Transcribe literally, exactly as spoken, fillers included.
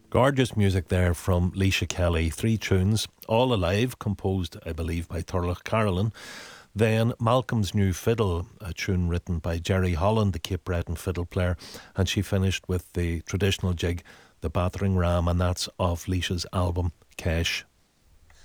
Gorgeous music there from Leisha Kelly. Three tunes, all alive, composed, I believe, by Turlough Carolyn. Then Malcolm's New Fiddle, a tune written by Jerry Holland, the Cape Breton fiddle player. And she finished with the traditional jig, The Battering Ram, and that's off Leisha's album, Kesh.